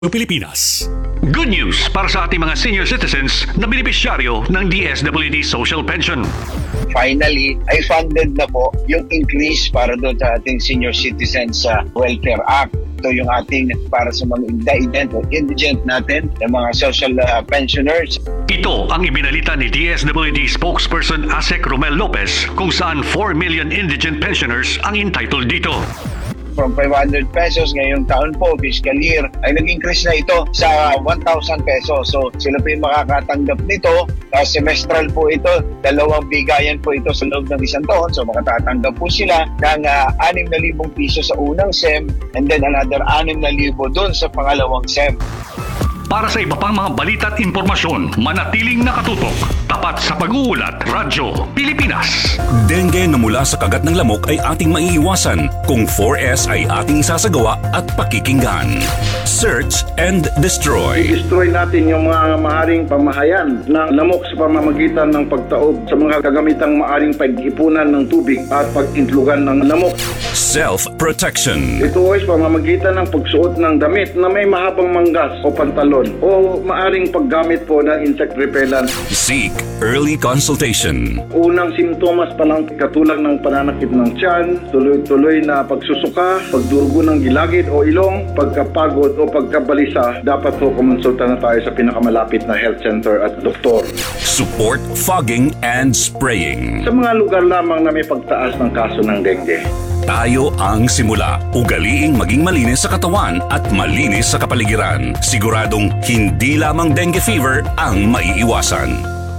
Pilipinas. Good news para sa ating mga senior citizens na benepisyaryo ng DSWD Social Pension. Finally, ay funded na po yung increase para doon sa ating Senior Citizens Welfare Act. Ito yung ating para sa mga indigent natin, yung mga social pensioners. Ito ang ibinalita ni DSWD spokesperson Asek Romel Lopez kung saan 4 million indigent pensioners ang entitled dito. From 500 pesos ngayong taon po, fiscal year, ay nag-increase na ito sa 1,000 pesos. So sila po yung makakatanggap nito. Semestral po ito, 2 bigayan po ito sa loob ng isang taon. So makatatanggap po sila ng 6,000 piso sa unang SEM and then another 6,000 doon sa pangalawang SEM. Para sa iba pang mga balita at impormasyon, manatiling nakatutok. Tapat sa pag-uulat, Radyo Pilipinas. Dengue na mula sa kagat ng lamok ay ating maiiwasan kung 4S ay ating isasagawa at pakikinggan. Search and destroy. Destroy natin yung mga maaaring pamahayan ng lamok sa pamamagitan ng pagtaob sa mga kagamitang maaaring pag-ipunan ng tubig at pag-intlugan ng lamok. Self-protection. Ito ay pamamagitan ng pagsuot ng damit na may mahabang manggas o pantalon o maaring paggamit po ng insect repellent. Seek early consultation. Unang simptomas pa lang katulad ng pananakit ng tiyan, tuloy-tuloy na pagsusuka, pagdurugo ng gilagid o ilong, pagkapagod o pagkabalisa, dapat po kumonsulta na tayo sa pinakamalapit na health center at doktor. Support fogging and spraying. Sa mga lugar lamang na may pagtaas ng kaso ng dengue. Tayo ang simula. Ugaliing maging malinis sa katawan at malinis sa kapaligiran. Siguradong hindi lamang dengue fever ang maiiwasan.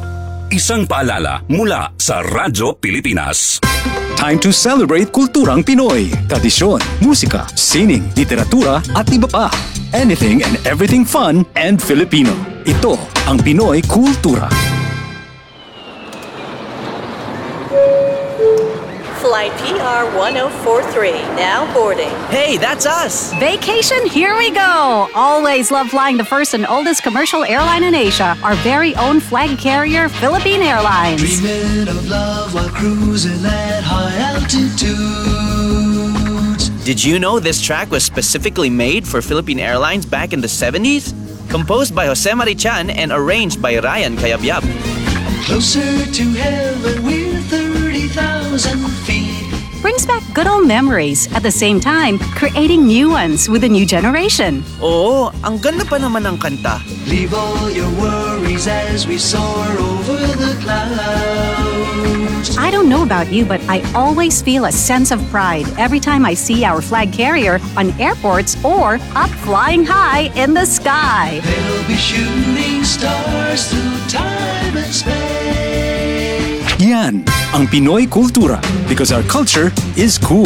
Isang paalala mula sa Radyo Pilipinas. Time to celebrate kulturang Pinoy. Tradisyon, musika, sining, literatura at iba pa. Anything and everything fun and Filipino. Ito ang Pinoy Kultura. Flight PR 1043, now boarding. Hey, that's us! Vacation, here we go! Always love flying the first and oldest commercial airline in Asia, our very own flag carrier, Philippine Airlines. Dreaming of love while cruising at high altitudes. Did you know this track was specifically made for Philippine Airlines back in the 70s? Composed by Jose Marichan and arranged by Ryan Cayabyab. Closer to heaven, we're 30,000 feet. Brings back good old memories, at the same time, creating new ones with a new generation. Oo, ang ganda pa naman ng kanta. Leave all your worries as we soar over the clouds. I don't know about you, but I always feel a sense of pride every time I see our flag carrier on airports or up flying high in the sky. They'll be shooting stars through time and space. Yan ang Pinoy Kultura because our culture is cool.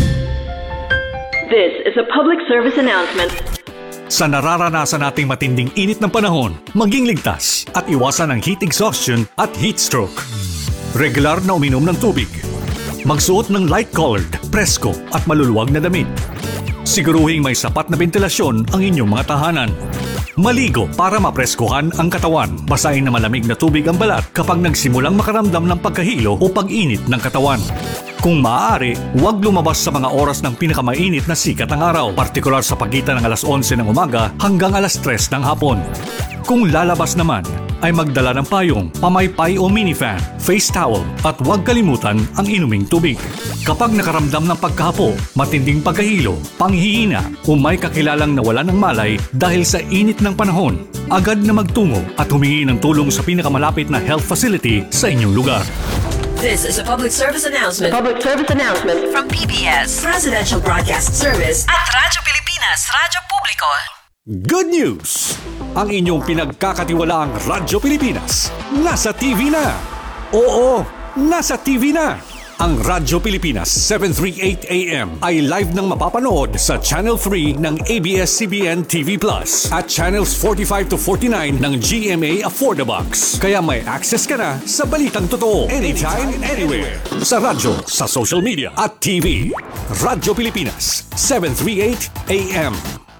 This is a public service announcement. Sa nararanasan nating matinding init ng panahon, maging ligtas at iwasan ang heat exhaustion at heat stroke. Regular na uminom ng tubig. Magsuot ng light-colored, presko at maluluwag na damit. Siguruhing may sapat na ventilasyon ang inyong mga tahanan. Maligo para mapreskuhan ang katawan. Basahin na malamig na tubig ang balat kapag nagsimulang makaramdam ng pagkahilo o pag-init ng katawan. Kung maaari, huwag lumabas sa mga oras ng pinakamainit na sikat ng araw, partikular sa pagitan ng alas 11 ng umaga hanggang alas 3 ng hapon. Kung lalabas naman, ay magdala ng payong, pamaypay o minifan, face towel at huwag kalimutan ang inuming tubig. Kapag nakaramdam ng pagkahapo, matinding pagkahilo, panghihina o may kakilalang nawalan ng malay dahil sa init ng panahon, agad na magtungo at humingi ng tulong sa pinakamalapit na health facility sa inyong lugar. This is a public service announcement. Public service announcement From PBS, Presidential Broadcast Service at Radyo Pilipinas, Radyo Publiko. Good news! Ang inyong pinagkakatiwalaang Radyo Pilipinas nasa TV na! Oo, nasa TV na! Ang Radyo Pilipinas 738 AM ay live nang mapapanood sa Channel 3 ng ABS-CBN TV Plus at Channels 45 to 49 ng GMA Affordabox. Kaya may access ka na sa balitang totoo anytime, anywhere. Sa radyo, sa social media at TV. Radyo Pilipinas 738 AM.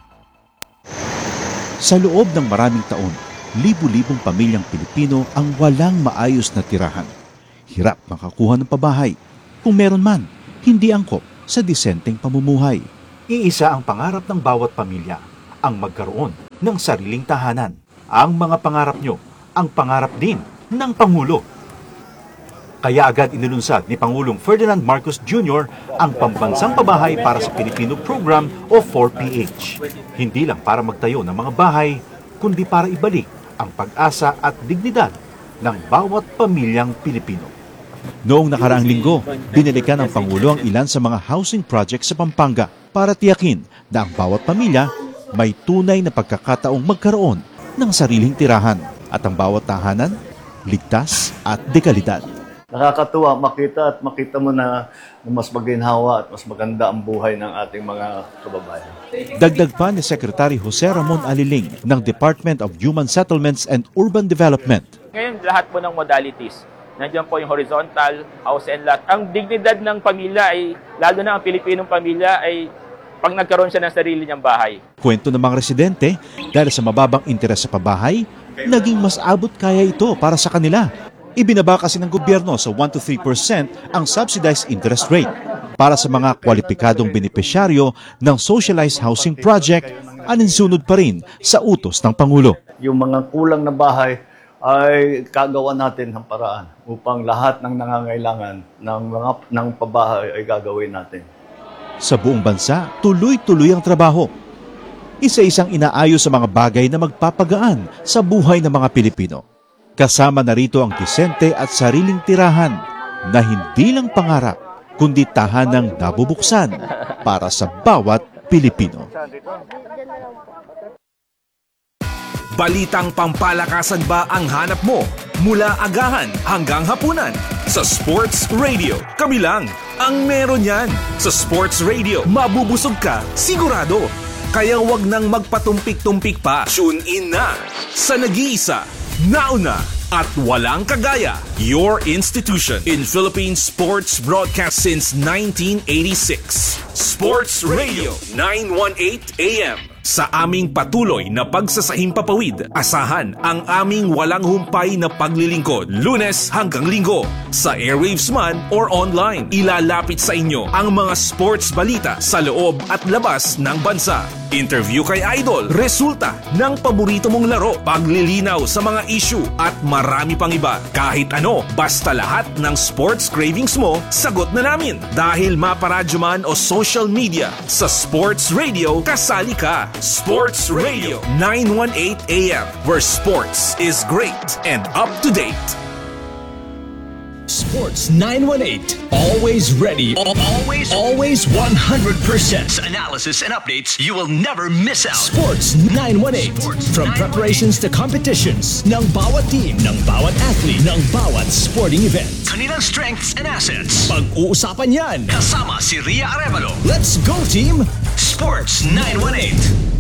Sa loob ng maraming taon, libu-libong pamilyang Pilipino ang walang maayos na tirahan. Hirap makakuha ng pabahay. Kung meron man, hindi angkop sa disenteng pamumuhay. Iisa ang pangarap ng bawat pamilya, ang magkaroon ng sariling tahanan. Ang mga pangarap nyo, ang pangarap din ng Pangulo. Kaya agad inilunsad ni Pangulong Ferdinand Marcos Jr. ang Pambansang Pabahay para sa Pilipino Program o 4PH. Hindi lang para magtayo ng mga bahay, kundi para ibalik ang pag-asa at dignidad ng bawat pamilyang Pilipino. Noong nakaraang linggo, binilikan ng Pangulo ang ilan sa mga housing projects sa Pampanga para tiyakin na ang bawat pamilya may tunay na pagkakataong magkaroon ng sariling tirahan at ang bawat tahanan, ligtas at dekalidad. Nakakatuwa makita mo na mas maginhawa at mas maganda ang buhay ng ating mga kababayan. Dagdag pa ni Secretary Jose Ramon Aliling ng Department of Human Settlements and Urban Development. Ngayon lahat po ng modalities, nandiyan po yung horizontal, house and lot. Ang dignidad ng pamilya ay, lalo na ang Pilipinong pamilya ay pag nagkaroon siya ng sarili niyang bahay. Kwento ng mga residente, dahil sa mababang interes sa pabahay, naging mas abot kaya ito para sa kanila. Ibinaba kasi ng gobyerno sa 1 to 3% ang subsidized interest rate para sa mga kwalipikadong benepisyaryo ng socialized housing project, aninsunod pa rin sa utos ng Pangulo. Yung mga kulang na bahay ay kagawa natin ng paraan upang lahat ng nangangailangan ng pabahay ay gagawin natin. Sa buong bansa, tuloy-tuloy ang trabaho. Isa-isang inaayos sa mga bagay na magpapagaan sa buhay ng mga Pilipino. Kasama na rito ang disente at sariling tirahan na hindi lang pangarap, kundi tahanang nabubuksan para sa bawat Pilipino. Balitang pampalakasan ba ang hanap mo? Mula agahan hanggang hapunan sa Sports Radio. Kami lang ang meron yan. Sa Sports Radio, mabubusog ka, sigurado. Kaya wag nang magpatumpik-tumpik pa. Tune in na sa nag-iisa, nauna at walang kagaya. Your institution in Philippine sports broadcast since 1986. Sports Radio 918 AM. Sa aming patuloy na pagsasahimpapawid, asahan ang aming walang humpay na paglilingkod. Lunes hanggang Linggo, sa airwaves man or online. Ilalapit sa inyo ang mga sports balita sa loob at labas ng bansa. Interview kay Idol, resulta ng paborito mong laro, paglilinaw sa mga issue at marami pang iba. Kahit ano, basta lahat ng sports cravings mo, sagot na namin. Dahil maparadyo man o social media, sa Sports Radio, kasali ka. Sports Radio 918 AM, where sports is great and up to date. Sports 918, always ready, always 100% Analysis and updates you will never miss out. Sports 918, from preparations to competitions, ng bawat team, ng bawat athlete, ng bawat sporting event. Kanilang strengths and assets. Pag-uusapan yan. Kasama si Ria Arevalo. Let's go team! Sports 918.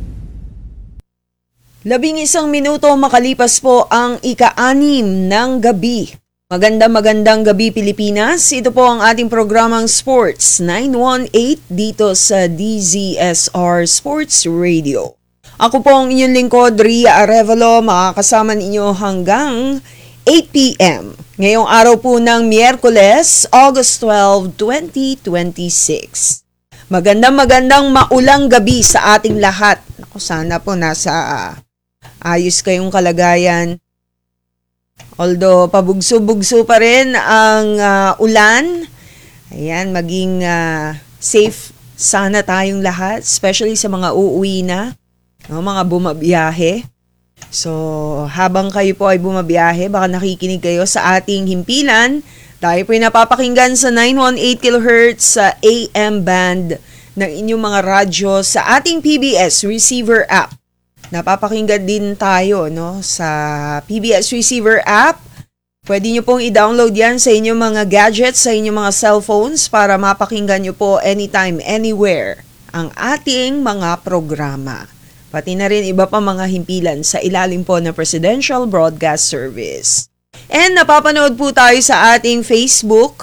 11 minuto makalipas po ang ika-6 ng gabi. Magandang gabi Pilipinas. Ito po ang ating programang Sports 918 dito sa DZSR Sports Radio. Ako po ang inyong lingkod, Ria Arevalo, makakasama ninyo hanggang 8 p.m. Ngayong araw po ng Miyerkules, August 12, 2026. Magandang maulang gabi sa ating lahat. Ako, sana po nasa ayos kayong kalagayan. Although pabugso-bugso pa rin ang ulan. Ayan, maging safe sana tayong lahat, especially sa mga uuwi na, no, mga bumabiyahe. So, habang kayo po ay bumabiyahe, baka nakikinig kayo sa ating himpilan. Tayo po ay napapakinggan sa 918 kHz sa AM band ng inyong mga radyo sa ating PBS receiver app. Napapakinggan din tayo, no, sa PBS receiver app. Pwede nyo pong i-download yan sa inyong mga gadgets, sa inyong mga cellphones para mapakinggan nyo po anytime, anywhere ang ating mga programa. Pati na rin iba pa mga himpilan sa ilalim po ng Presidential Broadcast Service. And napapanood po tayo sa ating Facebook,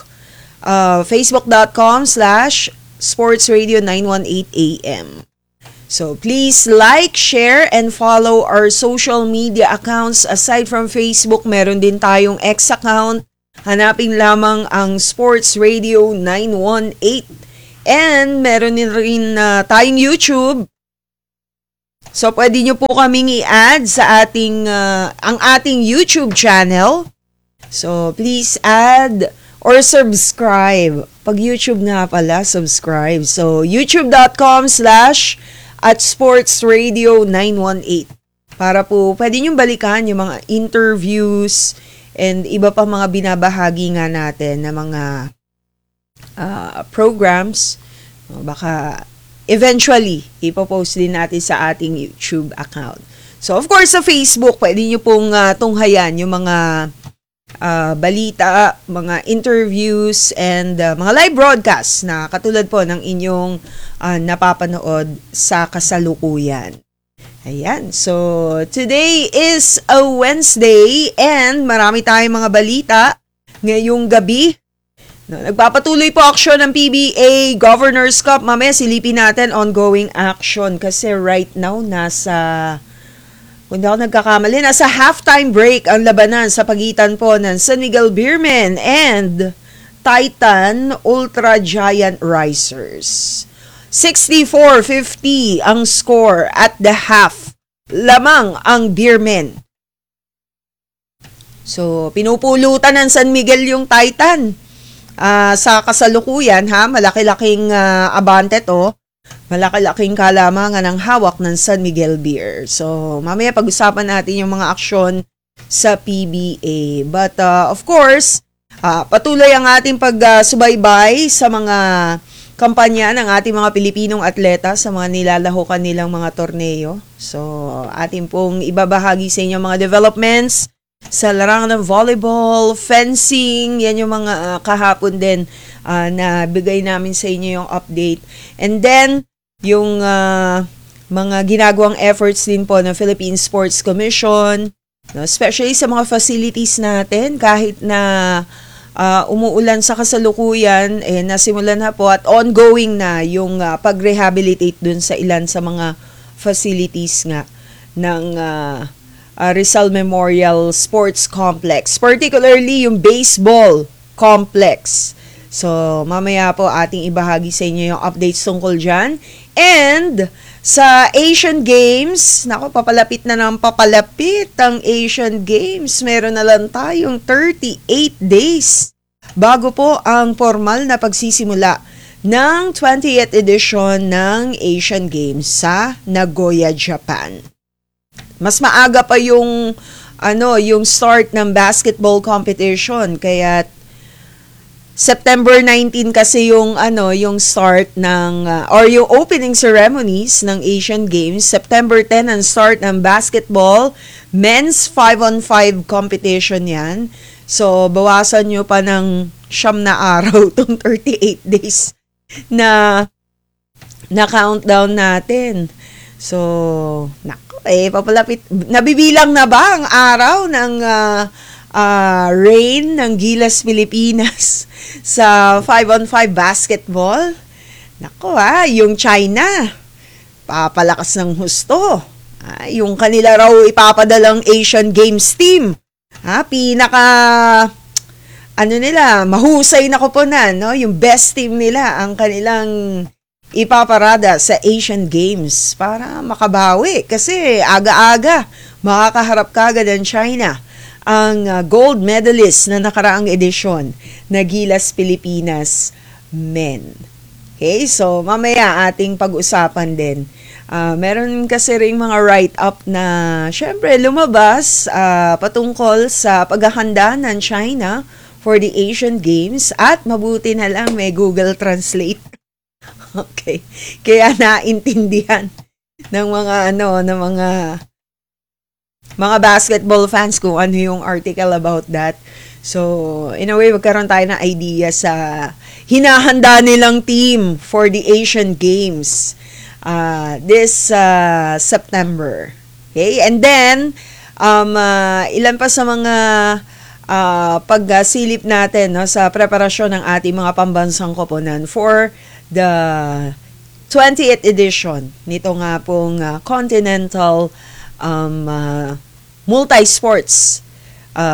facebook.com/sportsradio918am. So please like, share, and follow our social media accounts. Aside from Facebook, meron din tayong X account. Hanapin lamang ang Sports Radio 918. And meron din rin tayong YouTube. So, pwede nyo po kaming i-add sa ang ating YouTube channel. So, please add or subscribe. Pag YouTube nga pala, subscribe. So, youtube.com/@sportsradio918. Para po, pwede nyo balikan yung mga interviews and iba pa mga binabahagi nga natin na mga programs. Baka eventually, ipopost din natin sa ating YouTube account. So, of course, sa Facebook, pwede nyo pong tunghayan yung mga balita, mga interviews, and mga live broadcasts na katulad po ng inyong napapanood sa kasalukuyan. Ayan. So, today is a Wednesday and marami tayong mga balita ngayong gabi. No, nagpapatuloy po aksyon ng PBA Governors Cup. Mamaya silipin natin ongoing action kasi right now kung di ako nagkakamali, nasa halftime break ang labanan sa pagitan po ng San Miguel Beermen and Titan Ultra Giant Risers. 64-50 ang score at the half. Lamang ang Beermen. So, pinupulutan ng San Miguel yung Titan. Sa kasalukuyan, malaki-laking abante to. Malaki-laking kalamangan ng hawak ng San Miguel Beer. So, mamaya pag-usapan natin yung mga aksyon sa PBA. But, of course, patuloy ang ating pagsubaybay sa mga kampanya ng ating mga Pilipinong atleta sa mga nilalahukan nilang mga torneo. So, ating pong ibabahagi sa inyo mga developments sa larangan ng volleyball, fencing, yan yung mga kahapon din na bigay namin sa inyo yung update. And then, yung mga ginagawang efforts din po ng Philippine Sports Commission, no, especially sa mga facilities natin, kahit na umuulan sa kasalukuyan, nasimulan na po at ongoing na yung pag-rehabilitate dun sa ilan sa mga facilities nga ng Rizal Memorial Sports Complex, particularly yung baseball complex. So, mamaya po ating ibahagi sa inyo yung updates tungkol dyan. And sa Asian Games, papalapit na ng papalapit ang Asian Games. Meron na lang tayong 38 days bago po ang formal na pagsisimula ng 20th edition ng Asian Games sa Nagoya, Japan. Mas maaga pa yung start ng basketball competition, kaya September 19 kasi yung start ng or yung opening ceremonies ng Asian Games. September 10 ang start ng basketball men's 5-on-5 competition yan. So bawasan nyo pa ng 9 na araw tong 38 days na countdown natin. So papalapit. Nabibilang na ba ang araw ng reign ng Gilas Pilipinas sa 5-on-5 basketball? Yung China, papalakas ng husto. Yung kanila raw ipapadalang Asian Games team. Mahusay na koponan, no? Yung best team nila, ang kanilang ipaparada sa Asian Games para makabawi kasi aga-aga makakaharap kagad ang China, ang gold medalist na nakaraang edisyon na Gilas Pilipinas Men. Okay, so mamaya ating pag-usapan din. Meron kasi ring mga write-up na syempre lumabas patungkol sa paghahanda ng China for the Asian Games at mabuti na lang may Google Translate. Okay. Kaya naintindihan ng mga basketball fans kung ano yung article about that. So, in a way, magkaroon tayo ng idea sa hinahanda nilang team for the Asian Games this September. Okay? And then, ilan pa sa mga pagsilip natin sa preparasyon ng ating mga pambansang koponan for the 20th edition nito nga pong Continental Multi-Sports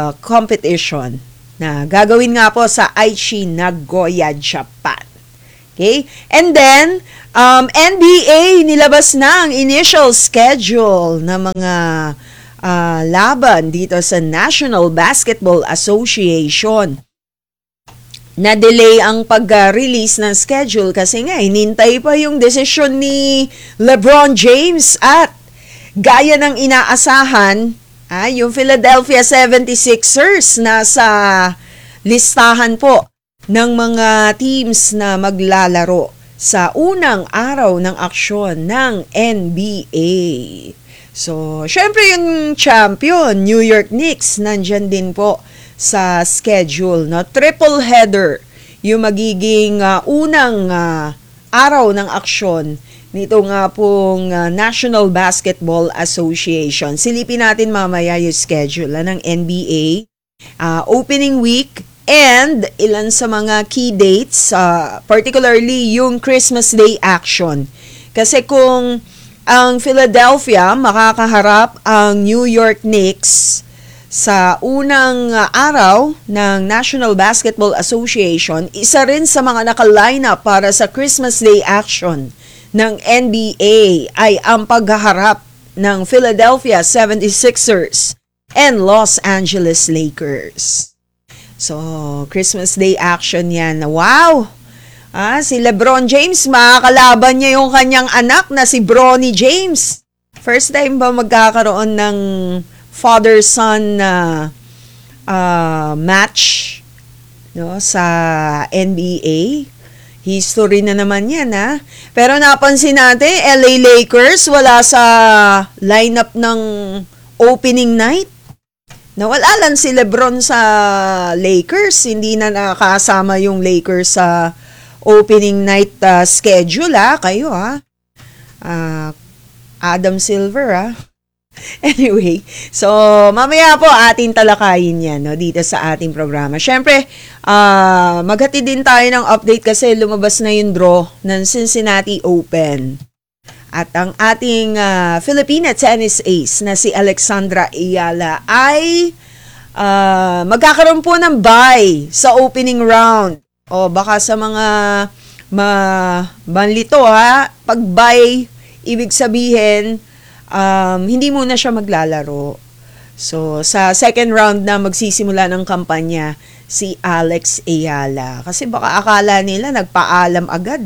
competition na gagawin nga po sa Aichi, Nagoya, Japan. Okay? And then, NBA, nilabas na ang initial schedule ng mga laban dito sa National Basketball Association. Na-delay ang pag-release ng schedule kasi nga, hinintay pa yung desisyon ni LeBron James at gaya ng inaasahan, yung Philadelphia 76ers nasa listahan po ng mga teams na maglalaro sa unang araw ng aksyon ng NBA. So, syempre yung champion, New York Knicks, nandyan din po sa schedule. No? Triple header yung magiging unang araw ng aksyon nito nga pong National Basketball Association. Silipin natin mamaya yung schedule ng NBA. Opening week, and ilan sa mga key dates, particularly yung Christmas Day action. Kasi kung ang Philadelphia makakaharap ang New York Knicks sa unang araw ng National Basketball Association, isa rin sa mga naka-line up para sa Christmas Day action ng NBA ay ang paghaharap ng Philadelphia 76ers and Los Angeles Lakers. So, Christmas Day action yan. Wow! Si LeBron James, makakalaban niya yung kanyang anak na si Bronny James. First time ba magkakaroon ng father-son na match sa NBA? History na naman yan, ha? Pero napansin natin, LA Lakers, wala sa lineup ng opening night. Nawala lang si LeBron sa Lakers. Hindi na nakasama yung Lakers sa opening night schedule, ha? Kayo, ha? Adam Silver, ha? Anyway, so mamaya po ating talakayin yan dito sa ating programa. Siyempre, maghatid din tayo ng update kasi lumabas na yung draw ng Cincinnati Open. At ang ating Filipina tennis ace na si Alexandra Ayala ay magkakaroon po ng bye sa opening round. O baka sa mga banlito, ha, pag bye, ibig sabihin, hindi muna siya maglalaro. So, sa second round na magsisimula ng kampanya si Alex Ayala. Kasi baka akala nila nagpaalam agad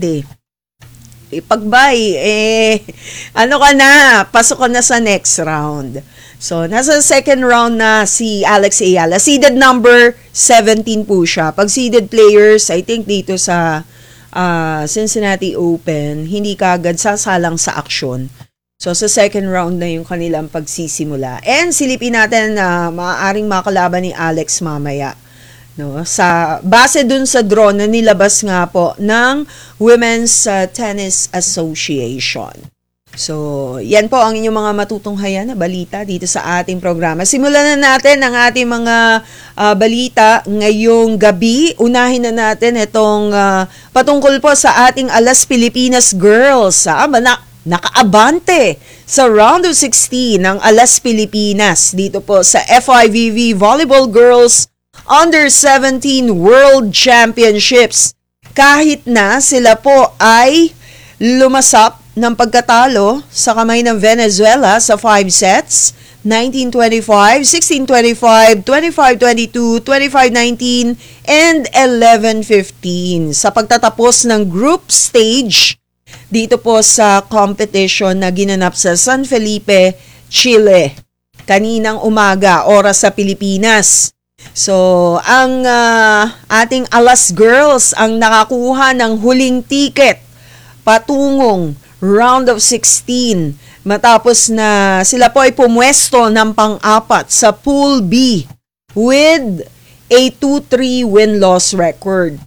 Pag-bye, ano ka na, pasok ka na sa next round. So, nasa second round na si Alex Ayala. Seeded number 17 po siya. Pag seeded players, I think dito sa Cincinnati Open, hindi kaagad sasalang sa aksyon. So, sa second round na yung kanilang pagsisimula. And silipin natin na maaaring makalaban ni Alex mamaya. Sa base dun sa draw na nilabas nga po ng Women's Tennis Association. So, yan po ang inyong mga matutunghayan na balita dito sa ating programa. Simulan na natin ang ating mga balita ngayong gabi. Unahin na natin itong patungkol po sa ating Alas Pilipinas Girls. Nakaabante sa round of 16 ng Alas Pilipinas dito po sa FIVB Volleyball Girls Under 17 World Championships. Kahit na sila po ay lumasap ng pagkatalo sa kamay ng Venezuela sa 5 sets, 19-25, 16-25, 25-22, 25-19, and 11-15 sa pagtatapos ng group stage dito po sa competition na ginanap sa San Felipe, Chile. Kaninang umaga, oras sa Pilipinas. So, ang ating Alas Girls ang nakakuha ng huling ticket patungong round of 16 matapos na sila po ay pumwesto ng pang-apat sa Pool B with a 2-3 win-loss record.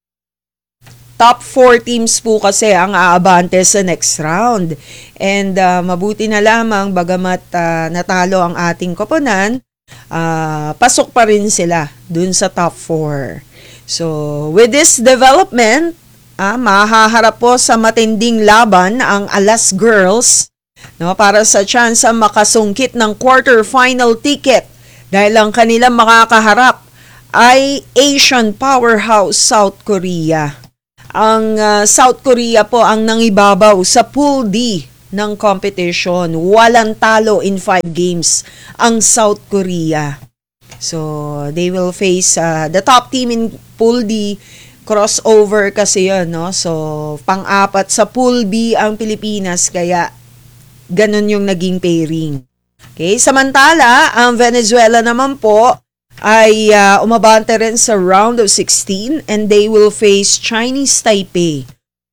Top 4 teams po kasi ang aabante sa next round. And mabuti na lamang bagamat natalo ang ating koponan, pasok pa rin sila dun sa top 4. So, with this development, mahaharap po sa matinding laban ang Alas Girls para sa chance makasungkit ng quarterfinal ticket dahil ang kanilang makakaharap ay Asian powerhouse South Korea. Ang South Korea po ang nangibabaw sa Pool D ng competition. Walang talo in 5 games ang South Korea. So, they will face the top team in Pool D. Crossover kasi yun, no? So, pang-apat sa Pool B ang Pilipinas, kaya ganun yung naging pairing. Okay, samantala, ang Venezuela naman po ay umabante rin sa round of 16 and they will face Chinese Taipei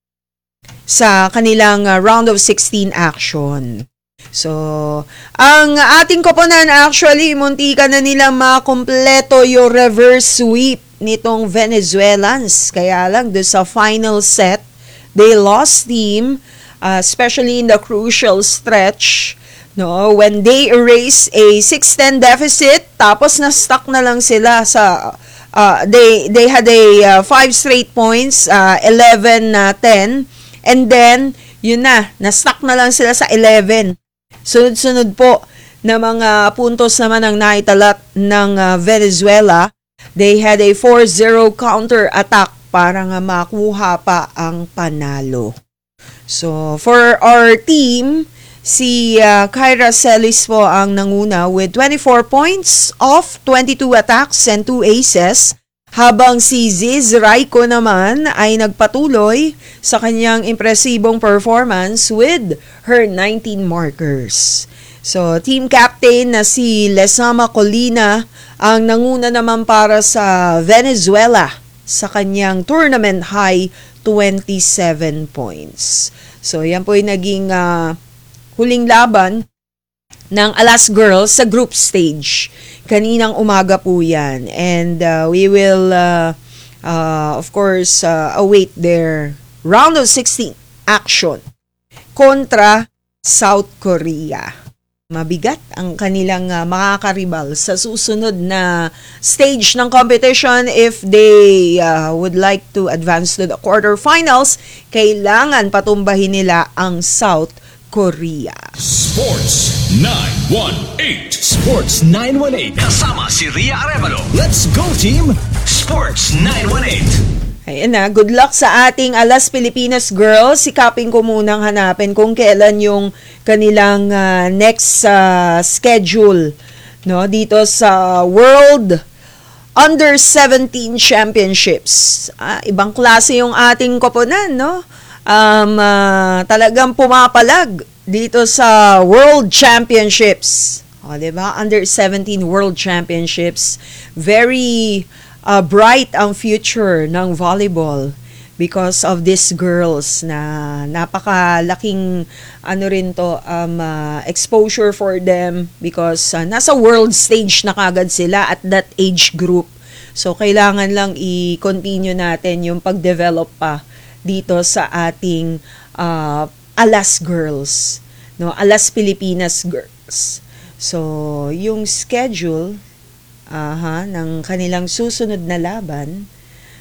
sa kanilang round of 16 action. So, ang ating koponan actually, muntika na nila makumpleto yung reverse sweep nitong Venezuelans. Kaya lang, doon sa final set, they lost steam, especially in the crucial stretch. No, when they erase a 6-10 deficit, tapos na-stuck na lang sila sa they had a 5 straight points, 11-10, and then yun na-stuck na lang sila sa 11. Sunod-sunod po na mga puntos naman ang naitalat ng Venezuela. They had a 4-0 counter attack para nga makuha pa ang panalo. So, for our team, si Kyra Celis po ang nanguna with 24 points off 22 attacks and 2 aces, habang si Ziz Raiko naman ay nagpatuloy sa kanyang impresibong performance with her 19 markers. So, team captain na si Lesama Colina ang nanguna naman para sa Venezuela sa kanyang tournament high 27 points. So, yan po yung naging huling laban ng Alas Girls sa group stage. Kaninang umaga po yan. And we will, of course, await their round of 16 action kontra South Korea. Mabigat ang kanilang makakaribal sa susunod na stage ng competition. If they would like to advance to the quarterfinals, kailangan patumbahin nila ang South Korea. Sports 918. Sports 918. Kasama si Ria Arevalo. Let's go team. Sports 918. Ayan na, good luck sa ating Alas Pilipinas girls. Sikapin ko munang hanapin kung kailan yung kanilang next schedule, no, dito sa World Under 17 Championships. Ibang klase yung ating koponan, no? Talagang pumapalag dito sa World Championships. O, diba? Under 17 World Championships. Very bright ang future ng volleyball because of these girls na napakalaking exposure for them because nasa world stage na kagad sila at that age group. So, kailangan lang i-continue natin yung pag-develop pa dito sa ating Alas Girls, no? Alas Pilipinas Girls. So, yung schedule ng kanilang susunod na laban,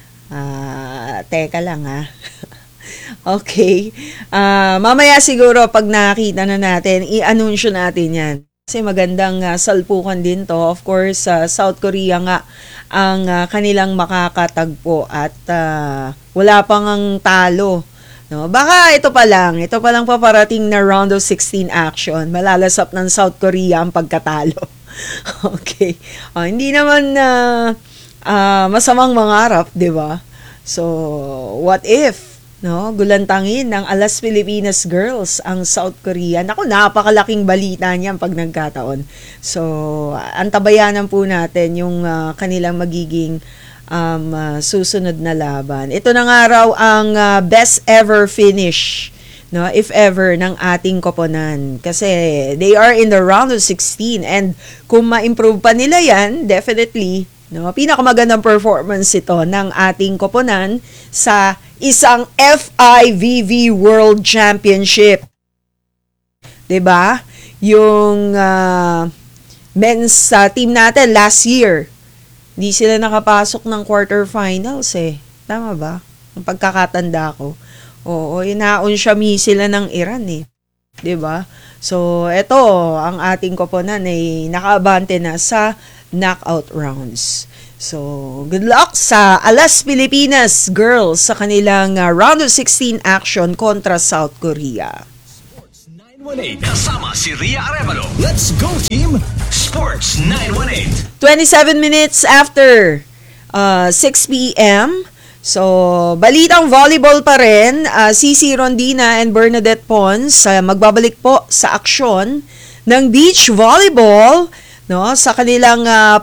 teka lang okay, mamaya siguro pag nakita na natin, i-anunsyo natin yan. Kasi magandang salpukan din to. Of course, South Korea nga ang kanilang makakatagpo at wala pang ang talo. No? Baka ito pa lang paparating na round of 16 action. Malalasap ng South Korea ang pagkatalo. Okay. Hindi naman masamang mangarap, 'di ba? So, what if, no, gulantangin ng Alas Pilipinas girls ang South Korea? Naku, napakalaking balita niyan pag nagkataon. So, antabayanan po natin yung kanilang magiging susunod na laban. Ito na nga raw ang best ever finish, no, if ever, ng ating koponan. Kasi they are in the round of 16 and kung ma-improve pa nila yan, definitely, no, pinakamagandang performance ito ng ating koponan sa isang FIVB World Championship. 'Di ba? Yung men's team natin last year, hindi sila nakapasok ng quarterfinals Tama ba? Ang pagkakatanda ko. Oo, inaon sila ng Iran 'di ba? So, eto ang ating koponan ay nakaabante na sa knockout rounds. So, good luck sa Alas Pilipinas girls sa kanilang round of 16 action kontra South Korea. 918 kasama si Ria Arevalo. Let's go team Sports 918. 27 minutes after 6 p.m. So, balitang volleyball pa rin. Cici Rondina and Bernadette Pons magbabalik po sa aksyon ng beach volleyball, no, sa kanilang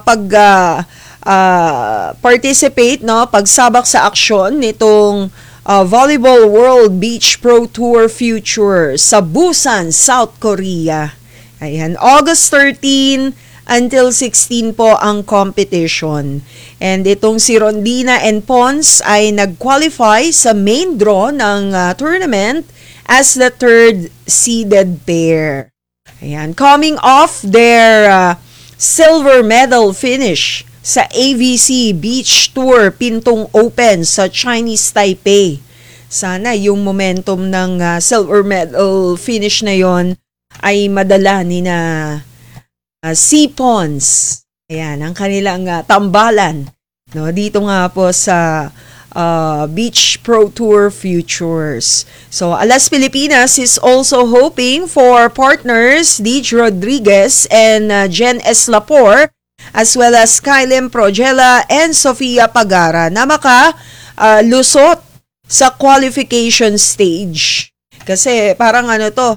participate, no, pagsabak sa aksyon nitong Volleyball World Beach Pro Tour Future sa Busan, South Korea. Ayan, August 13 until 16 po ang competition. And itong si Rondina and Pons ay nag-qualify sa main draw ng tournament as the third seeded pair. Ayan, coming off their silver medal finish sa AVC Beach Tour Pintong Open sa Chinese Taipei. Sana yung momentum ng silver medal finish na yon ay madala ni na C. Pons. Ayan, ang kanilang tambalan, no, dito nga po sa Beach Pro Tour Futures. So, Alas Pilipinas is also hoping for partners Deej Rodriguez and Jen S. Lapor, as well as Kylem Progela and Sofia Pagara na lusot sa qualification stage. Kasi parang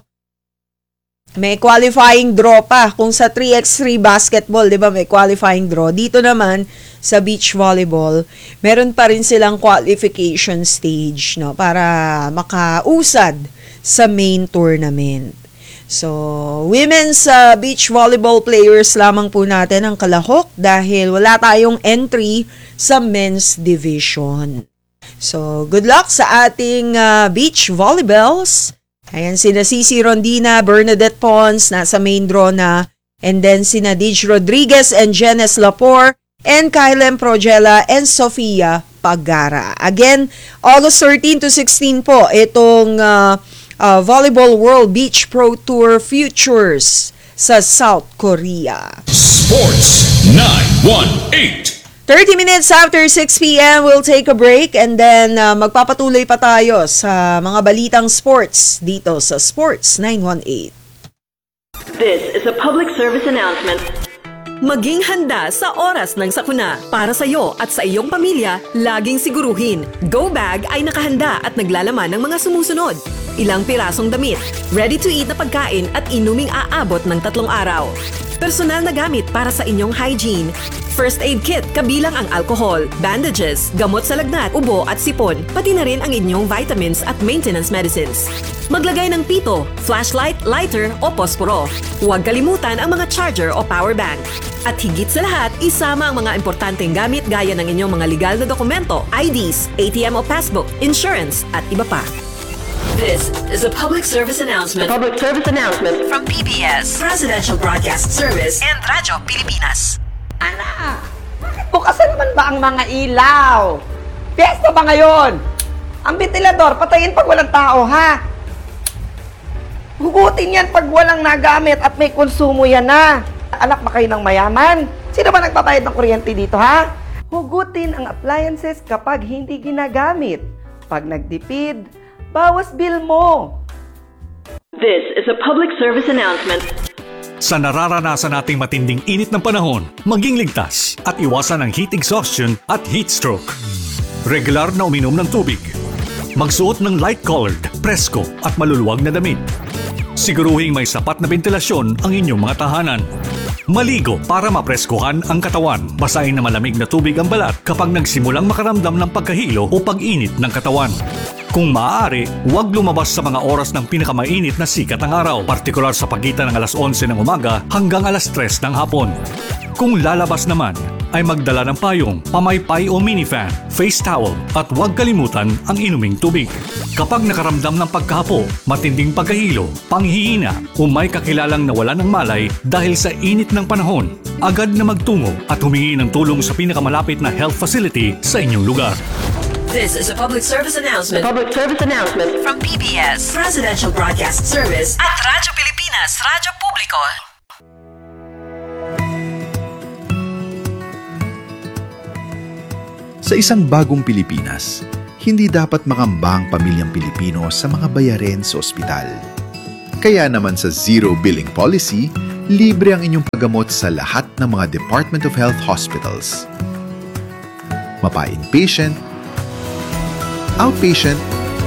may qualifying draw pa. Kung sa 3x3 basketball, di ba, may qualifying draw. Dito naman, sa beach volleyball, meron pa rin silang qualification stage, no, para makausad sa main tournament. So, women's beach volleyball players lamang po natin ang kalahok dahil wala tayong entry sa men's division. So, good luck sa ating beach volleyballs. Ayan, sina Cici Rondina, Bernadette Pons, nasa main draw na. And then sina Deej Rodriguez and Jenes Lapor, and Kylem Progela and Sofia Pagara. Again, August 13 to 16 po, itong Volleyball World Beach Pro Tour Futures sa South Korea. Sports 918. 30 minutes after 6 p.m., we'll take a break and then magpapatuloy pa tayo sa mga balitang sports dito sa Sports 918. This is a public service announcement. Maging handa sa oras ng sakuna. Para sa iyo at sa iyong pamilya, laging siguruhin, Go Bag ay nakahanda at naglalaman ng mga sumusunod. Ilang pirasong damit, ready-to-eat na pagkain at inuming aabot ng 3 araw. Personal na gamit para sa inyong hygiene. First aid kit kabilang ang alcohol, bandages, gamot sa lagnat, ubo at sipon, pati na rin ang inyong vitamins at maintenance medicines. Maglagay ng pito, flashlight, lighter o posporo. Huwag kalimutan ang mga charger o power bank. At higit sa lahat, isama ang mga importanteng gamit gaya ng inyong mga legal na dokumento, IDs, ATM o passbook, insurance at iba pa. This is a public service announcement. Public service announcement from PBS, Presidential Broadcast Service, and Radyo Pilipinas. Ana, bukasan naman ba ang mga ilaw? Piyesta ba ngayon? Ang ventilador, patayin pag walang tao, ha? Hugutin yan pag walang nagamit at may konsumo yan na. Anak ba kayo ng mayaman? Sino ba nagpapayad ng kuryente dito, ha? Hugutin ang appliances kapag hindi ginagamit. Pag nagdipid, bawas bill mo. This is a public service announcement. Sa nararanasan nating matinding init ng panahon, maging ligtas at iwasan ang heat exhaustion at heat stroke. Regular na uminom ng tubig. Magsuot ng light-colored, presko at maluluwag na damit. Siguruhing may sapat na ventilasyon ang inyong mga tahanan. Maligo para mapreskuhan ang katawan. Basahin na malamig na tubig ang balat kapag nagsimulang makaramdam ng pagkahilo o pag-init ng katawan. Kung maaari, huwag lumabas sa mga oras ng pinakamainit na sikat ng araw, partikular sa pagitan ng alas 11 ng umaga hanggang alas 3 ng hapon. Kung lalabas naman, ay magdala ng payong, pamaypay o minifan, face towel at huwag kalimutan ang inuming tubig. Kapag nakaramdam ng pagkahapo, matinding pagkahilo, panghihina o may kakilalang nawalan ng malay dahil sa init ng panahon, agad na magtungo at humingi ng tulong sa pinakamalapit na health facility sa inyong lugar. This is a public service announcement. Public service announcement from PBS, Presidential Broadcast Service, at Radyo Pilipinas, Radyo Publiko. Sa isang bagong Pilipinas, hindi dapat makamba ang pamilyang Pilipino sa mga bayarin sa ospital. Kaya naman sa Zero Billing Policy, libre ang inyong paggamot sa lahat ng mga Department of Health hospitals. Mapa-inpatient, outpatient,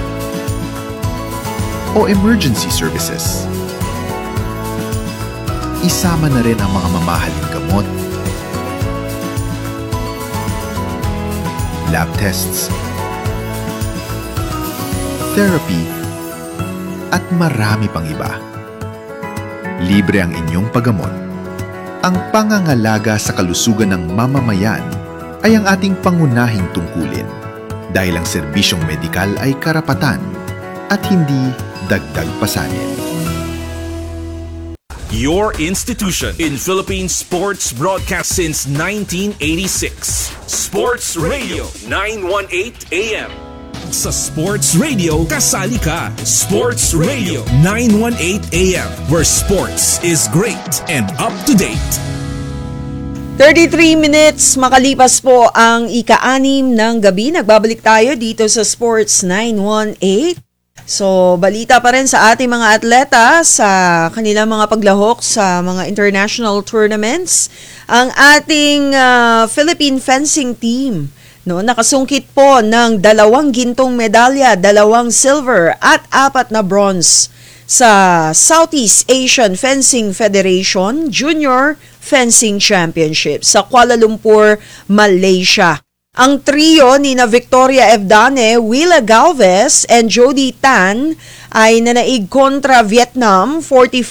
o emergency services. Isama na rin ang mga mamahaling gamot, lab tests, therapy, at marami pang iba. Libre ang inyong paggamot. Ang pangangalaga sa kalusugan ng mamamayan ay ang ating pangunahing tungkulin dahil ang serbisyong medikal ay karapatan at hindi dagdag pasanin. Your institution in Philippine sports broadcast since 1986. Sports Radio 918 AM. Sa Sports Radio, kasali ka. Sports Radio 918 AM, where sports is great and up to date. 33 minutes makalipas po ang ika-6 ng gabi. Nagbabalik tayo dito sa Sports 918. So, balita pa rin sa ating mga atleta sa kanilang mga paglahok sa mga international tournaments. Ang ating Philippine fencing team, no, nakasungkit po ng 2 gintong medalya, 2 silver at 4 na bronze sa Southeast Asian Fencing Federation Junior Fencing Championship sa Kuala Lumpur, Malaysia. Ang trio ni na Victoria Evdane, Willa Galvez, and Jody Tan ay nanaig kontra Vietnam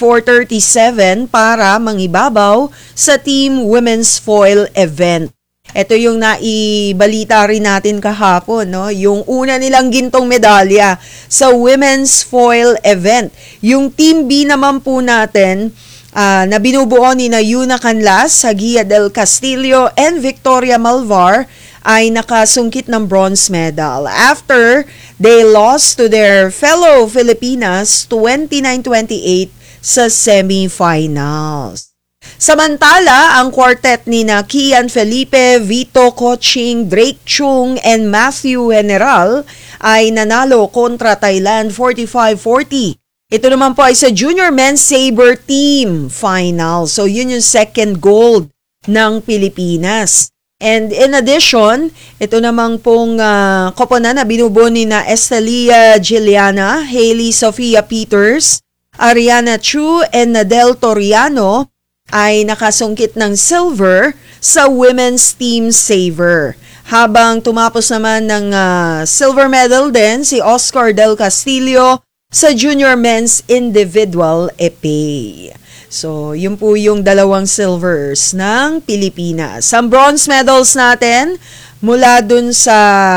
44-37 para mangibabaw sa Team Women's Foil event. Ito yung naibalita rin natin kahapon, no? Yung una nilang gintong medalya sa Women's Foil event. Yung Team B naman po natin, na binubuo ni na Yuna Canlas, Hagia del Castillo, and Victoria Malvar, ay nakasungkit ng bronze medal after they lost to their fellow Filipinas 29-28 sa semifinals. Samantala, ang quartet ni na Kian Felipe, Vito Coaching, Drake Chung, and Matthew General ay nanalo kontra Thailand 45-40. Ito naman po ay sa Junior Men's Saber Team Final. So yun yung second gold ng Pilipinas. And in addition, ito namang pong koponan na binubuo ni na Estelia Giliana, Hailey Sofia Peters, Ariana Chu, and Nadel Toriano ay nakasungkit ng silver sa Women's Team Saver. Habang tumapos naman ng silver medal din si Oscar Del Castillo sa Junior Men's Individual epee. So, yun po yung 2 silvers ng Pilipinas. Ang bronze medals natin, mula dun sa,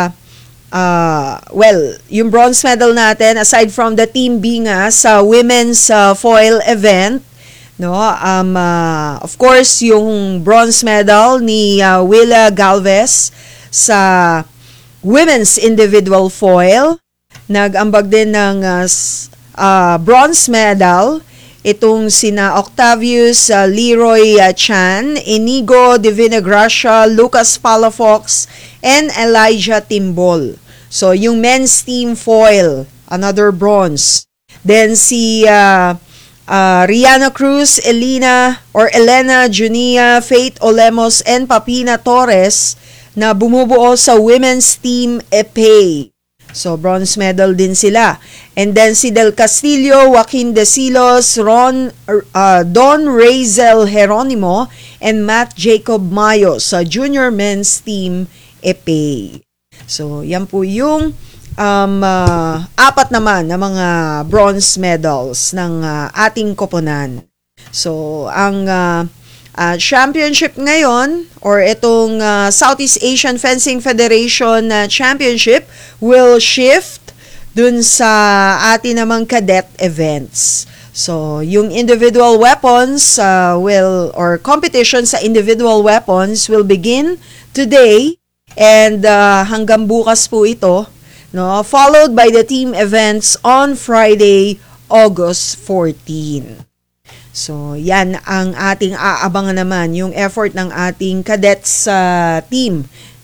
yung bronze medal natin, aside from the Team B nga, sa women's foil event, no, of course, yung bronze medal ni Willa Galvez sa women's individual foil, nag-ambag din ng bronze medal itong sina Octavius Leroy Chan, Inigo Divina Gracia, Lucas Palafox, and Elijah Timbol. So, yung men's team foil, another bronze. Then si Rihanna Cruz, Elena Junia, Faith Olemos, and Papina Torres na bumubuo sa women's team epee. So, bronze medal din sila. And then si Del Castillo, Joaquin De Silos, Don Razel Geronimo, and Matt Jacob Mayo sa Junior Men's Team epee. So, yan po yung 4 naman na mga bronze medals ng ating koponan. So, ang championship ngayon, or itong Southeast Asian Fencing Federation Championship, will shift dun sa ating namang cadet events. So, yung individual weapons competition sa individual weapons will begin today and hanggang bukas po ito, no, followed by the team events on Friday, August 14. So, yan ang ating aabangan naman, yung effort ng ating cadets team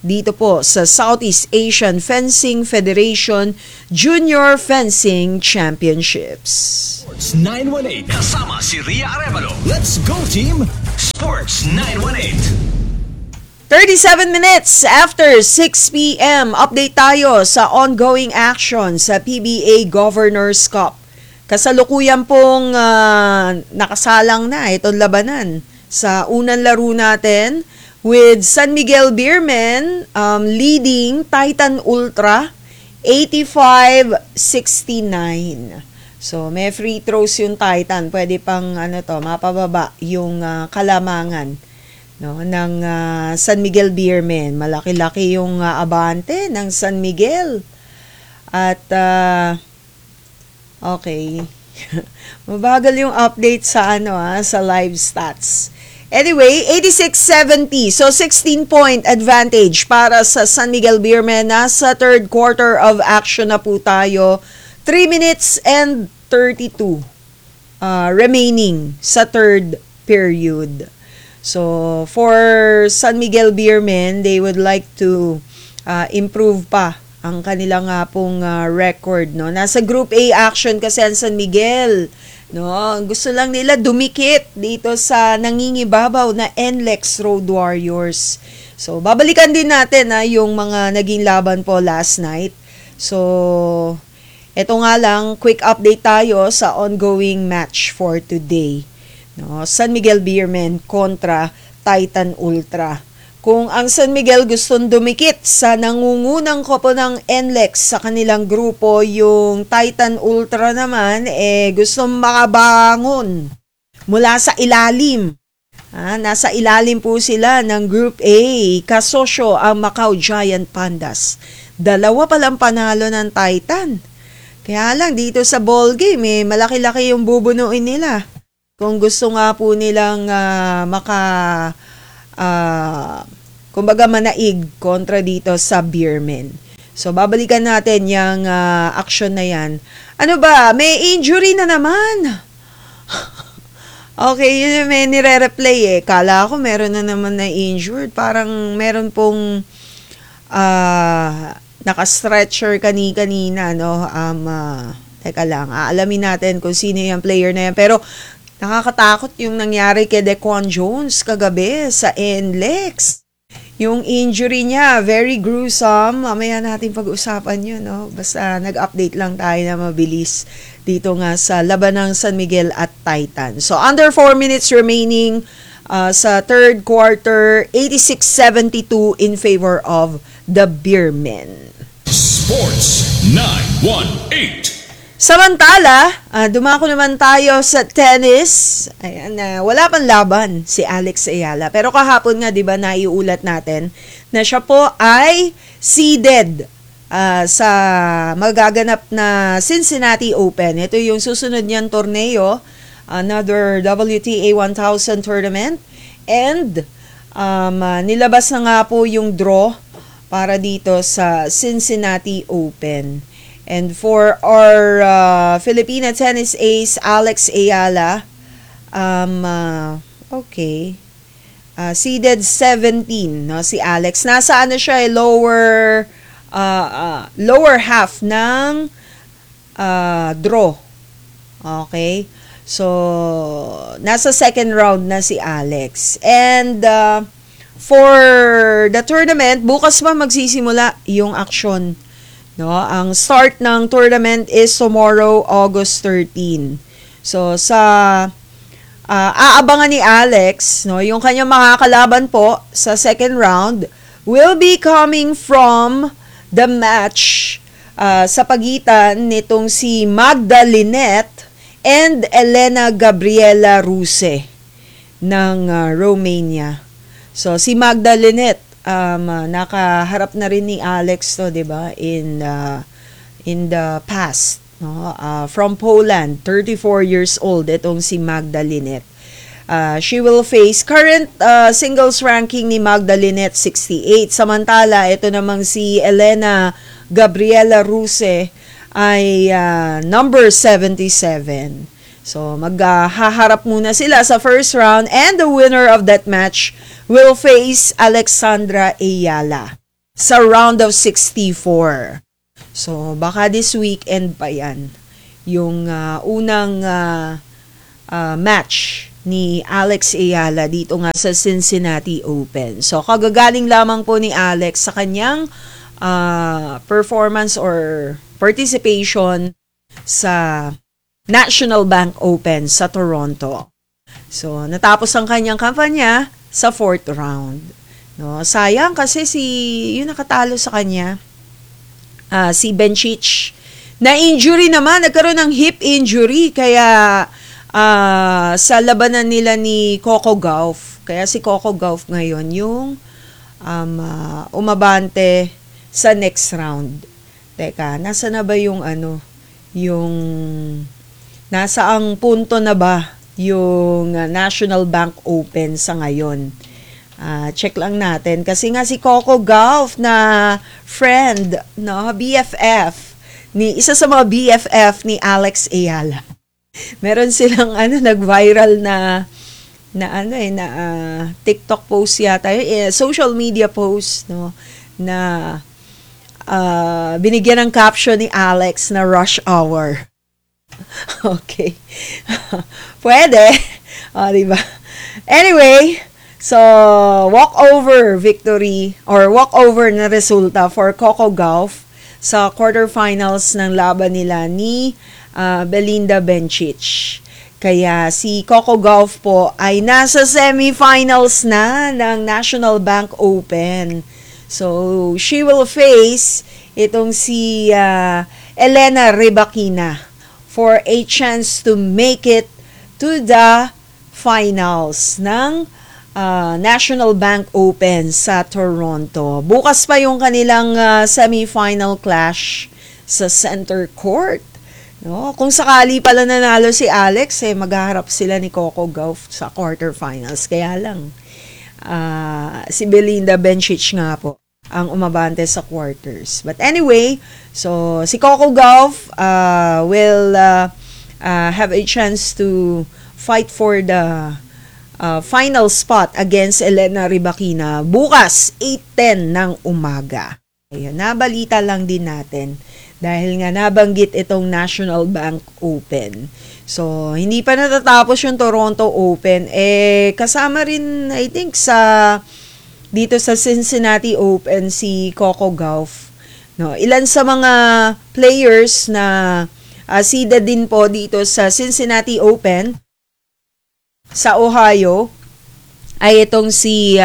dito po sa Southeast Asian Fencing Federation Junior Fencing Championships. Sports 918. Kasama si Ria Arevalo. Let's go team! Sports 918. 37 minutes after 6 p.m. Update tayo sa ongoing action sa PBA Governors Cup. Kasalukuyan pong nakasalang na itong labanan sa unang laro natin with San Miguel Beermen leading Titan Ultra 85-69. So may free throws yung Titan. Pwede pang mapababa yung kalamangan ng San Miguel Beermen. Malaki-laki yung abante ng San Miguel. At okay. Mabagal yung update sa sa live stats. Anyway, 86-70. So 16-point advantage para sa San Miguel Beermen. Nasa third quarter of action na po tayo. 3 minutes and 32 remaining sa third period. So, for San Miguel Beermen, they would like to improve pa ang kanilang pong record. Nasa Group A action kasi ang San Miguel. Gusto lang nila dumikit dito sa nangingibabaw na NLEX Road Warriors. So, babalikan din natin yung mga naging laban po last night. So, eto nga lang, quick update tayo sa ongoing match for today. San Miguel Beermen kontra Titan Ultra. Kung ang San Miguel gustong dumikit sa nangungunang kopo ng NLEX sa kanilang grupo, yung Titan Ultra naman gustong makabangon mula sa ilalim. Nasa ilalim po sila ng Group A. Kasosyo ang Macau Giant Pandas. 2 pa lang panalo ng Titan. Kaya lang dito sa ball game malaki-laki yung bubunuin nila. Kung gusto nga po nilang kumbaga manaig kontra dito sa Beermen. So, babalikan natin yung action na yan. Ano ba? May injury na naman. Okay, yun yung may nire-replay Kala ko meron na naman na injured. Parang meron pong naka-stretcher kanina, no? Teka lang, aalamin natin kung sino yung player na yan. Pero, nakakatakot yung nangyari kay Dequan Jones kagabi sa NLEX. Yung injury niya, very gruesome. Mamaya natin pag-usapan yun, no? Basta nag-update lang tayo na mabilis dito nga sa laban ng San Miguel at Titan. So, under 4 minutes remaining sa third quarter, 86-72 in favor of the Beermen. Sports 918. Samantala, dumako naman tayo sa tennis. Ayan, wala pang laban si Alex Ayala. Pero kahapon nga, di ba, naiulat natin na siya po ay seeded sa magaganap na Cincinnati Open. Ito yung susunod niyang torneo, another WTA 1000 tournament. And nilabas na nga po yung draw para dito sa Cincinnati Open. And for our Filipina tennis ace, Alex Ayala, seeded 17, no, si Alex. Nasa siya, lower half ng draw. Okay? So, nasa second round na si Alex. And for the tournament, bukas pa magsisimula yung action. No, ang start ng tournament is tomorrow, August 13. So sa aabangan ni Alex, no, yung kanyang makakalaban po sa second round will be coming from the match sa pagitan nitong si Magda Linette and Elena Gabriela Ruse ng Romania. So si Magda Linette nakaharap na rin ni Alex to, 'di ba, in the past, no? From Poland, 34 years old itong si Magda Linette. She will face current singles ranking ni Magda Linette 68. Samantala, ito namang si Elena Gabriela Ruse ay number 77. So, maghaharap muna sila sa first round and the winner of that match will face Alexandra Ayala. sa round of 64. So, baka this weekend pa yan. Yung unang match ni Alex Ayala dito nga sa Cincinnati Open. So, kagagaling lamang po ni Alex sa kanyang performance or participation sa National Bank Open sa Toronto. So, natapos ang kanyang kampanya sa 4th round. No, sayang kasi yung nakatalo sa kanya, si Bencic. Na-injury naman, nagkaroon ng hip injury, kaya sa labanan nila ni Coco Gauff. Kaya si Coco Gauff ngayon yung umabante sa next round. Teka, nasa na ba yung nasa ang punto na ba yung National Bank Open sa ngayon? Check lang natin. Kasi nga si Coco Gauff na friend, no, BFF, isa sa mga BFF ni Alex Ayala. Meron silang nag-viral na TikTok post yata, social media post, no, na binigyan ng caption ni Alex na rush hour. Okay. Pwede. Diba? Anyway, so walkover victory or walkover na resulta for Coco Gauff sa quarterfinals ng laban nila ni Belinda Bencic. Kaya si Coco Gauff po ay nasa semifinals na ng National Bank Open. So, she will face itong si Elena Rybakina for a chance to make it to the finals ng National Bank Open sa Toronto. Bukas pa yung kanilang semifinal clash sa center court. No, kung sakali pala nanalo si Alex, maghaharap sila ni Coco Gauff sa quarterfinals. Kaya lang, si Belinda Bencic nga po ang umabante sa quarters. But anyway, so si Coco Gauff will have a chance to fight for the final spot against Elena Rybakina bukas 8:10 ng umaga. Ayun, nabalita lang din natin dahil nga nabanggit itong National Bank Open. So, hindi pa natatapos yung Toronto Open. Kasama rin, I think, dito sa Cincinnati Open si Coco Gauff. No, ilan sa mga players na seeded din po dito sa Cincinnati Open sa Ohio ay itong si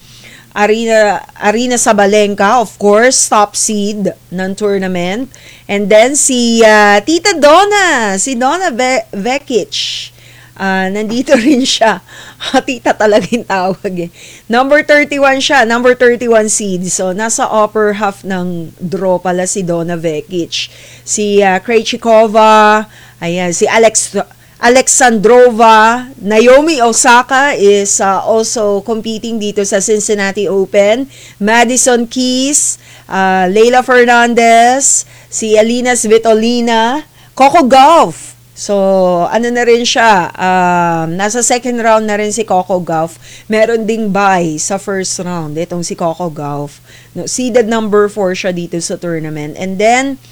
Arina Sabalenka, of course, top seed ng tournament. And then si Tita Donna, si Donna Vekic. Nandito rin siya. Tita talaga yung tawag Number 31 siya, number 31 seed. So, nasa upper half ng draw pala si Donna Vekic. Si Krejcikova, ayan, si Alexandrova, Naomi Osaka is also competing dito sa Cincinnati Open. Madison Keys, Leila Fernandez, si Alina Svitolina, Coco Gauff. So, na rin siya, nasa second round na rin si Coco Gauff. Meron ding bye sa first round, itong si Coco Gauff. No, seeded number 4 siya dito sa tournament. And then,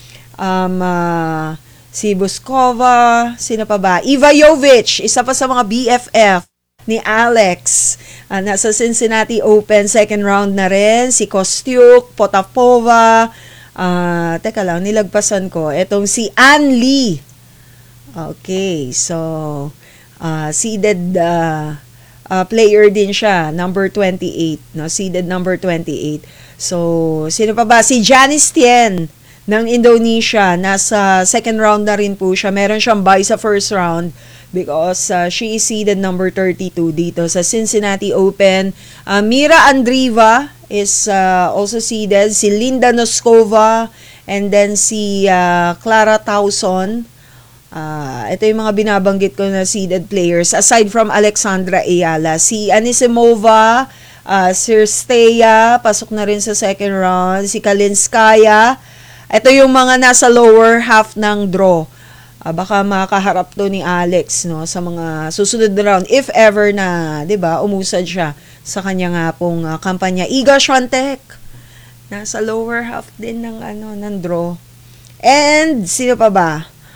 si Buskova, sino pa ba? Iva Jovic, isa pa sa mga BFF ni Alex. Nasa Cincinnati Open, second round na rin. Si Kostyuk, Potapova. Teka lang, nilagpasan ko. Etong si Ann Lee. Okay, so seeded player din siya, number 28. No? Seeded number 28. So, sino pa ba? Si Janice Tien ng Indonesia, nasa second round na rin po siya. Meron siyang bye sa first round because she is seeded number 32 dito sa Cincinnati Open. Mira Andreeva is also seeded. Si Linda Noskova and then si Clara Tauson. Ito yung mga binabanggit ko na seeded players. Aside from Alexandra Ayala, si Anisimova, Cirstea, pasok na rin sa second round. Si Kalinskaya. Ito yung mga nasa lower half ng draw. Baka makaharap to ni Alex, no, sa mga susunod na round if ever na, 'di ba, umusad siya sa kanya nga pong kampanya. Iga Swiatek, nasa lower half din ng draw. And sino pa ba?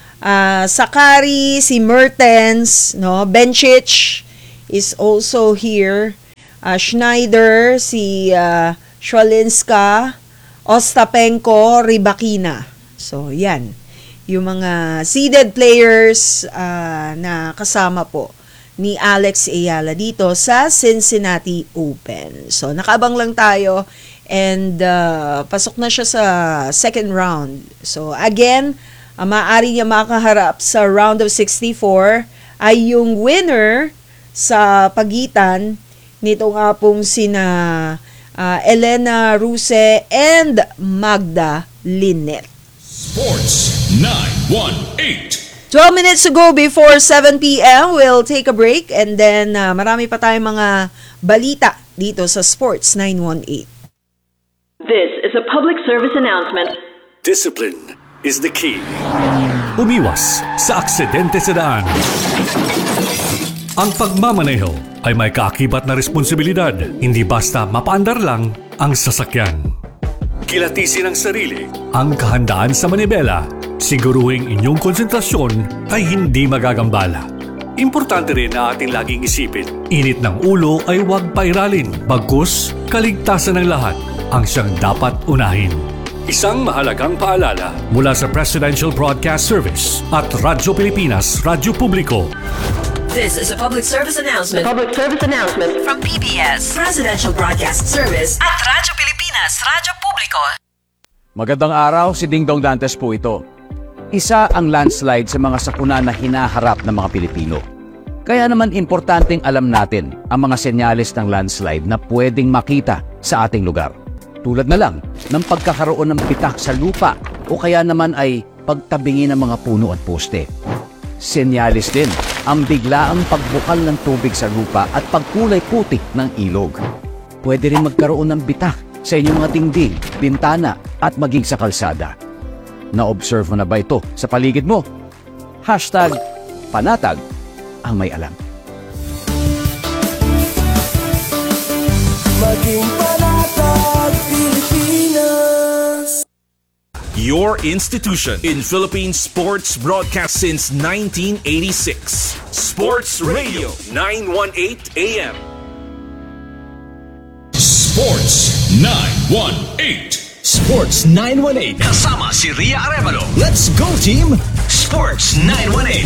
Sakari, si Mertens, no? Bencic is also here. Schneider, si Schwalinska, Ostapenko, Rybakina. So, yan. Yung mga seeded players na kasama po ni Alex Ayala dito sa Cincinnati Open. So, nakaabang lang tayo and pasok na siya sa second round. So, again, maaari niya makaharap sa round of 64 ay yung winner sa pagitan nito nga pong sina Elena Ruse and Magda Linet. Sports 918. 12 minutes to go before 7 p.m. We'll take a break and then marami pa tayong mga balita dito sa Sports 918. This is a public service announcement. Discipline is the key. Umiwas sa aksidente sa daan. Ang pagmamaneho ay may kaakibat na responsibilidad. Hindi basta mapaandar lang ang sasakyan. Kilatisin ang sarili, ang kahandaan sa manibela. Siguruhing inyong konsentrasyon ay hindi magagambala. Importante rin na ating laging isipin, init ng ulo ay huwag pairalin. Bagkus, kaligtasan ng lahat ang siyang dapat unahin. Isang mahalagang paalala mula sa Presidential Broadcast Service at Radyo Pilipinas, Radyo Publiko. This is a public service announcement. Public service announcement from PBS, Presidential Broadcast Service at Radyo Pilipinas, Radyo Publiko. Magandang araw, si Ding Dong Dantes po ito. Isa ang landslide sa mga sakuna na hinaharap ng mga Pilipino. Kaya naman importanteng alam natin ang mga senyales ng landslide na pwedeng makita sa ating lugar. Tulad na lang ng pagkakaroon ng pitak sa lupa o kaya naman ay pagtabingi ng mga puno at poste. Senyales din ang biglaang pagbukal ng tubig sa lupa at pagkulay puti ng ilog. Pwede rin magkaroon ng bitak sa inyong mga dingding, bintana at maging sa kalsada. Na-observe mo na ba ito sa paligid mo? #panatag ang may alam. Maging panatag Pilipinas. Your institution in Philippine sports broadcast since 1986. Sports Radio 918 AM. Sports 918. Sports 918. Kasama si Ria Arevalo. Let's go team! Sports 918.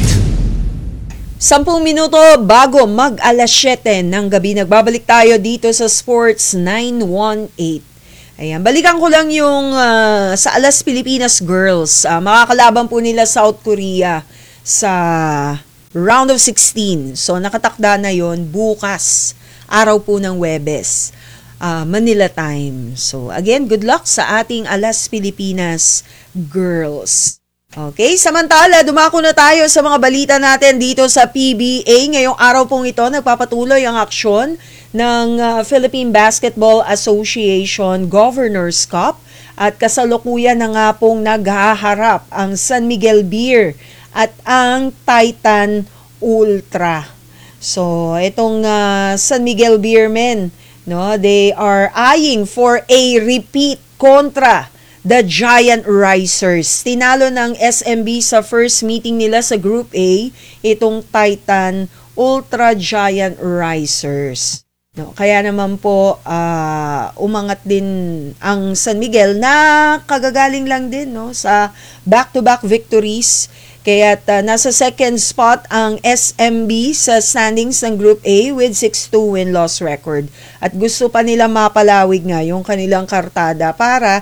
10 minuto bago mag alas 7 ng gabi. Nagbabalik tayo dito sa Sports 918. Ayan, balikan ko lang yung sa Alas Pilipinas Girls. Makakalaban po nila South Korea sa round of 16. So nakatakda na yon bukas, araw po ng Huwebes. Manila time. So again, good luck sa ating Alas Pilipinas Girls. Okay, samantala, dumako na tayo sa mga balita natin dito sa PBA. Ngayong araw pong ito, nagpapatuloy ang aksyon ng Philippine Basketball Association Governors Cup at kasalukuyan na nga pong naghaharap ang San Miguel Beer at ang Titan Ultra. So, itong San Miguel Beer men, no, they are eyeing for a repeat kontra the Giant Risers. Tinalo ng SMB sa first meeting nila sa Group A itong Titan Ultra Giant Risers. No, kaya naman po umangat din ang San Miguel na kagagaling lang din no sa back-to-back victories. Kaya nasa second spot ang SMB sa standings ng Group A with 6-2 win-loss record. At gusto pa nila mapalawig nga yung kanilang kartada para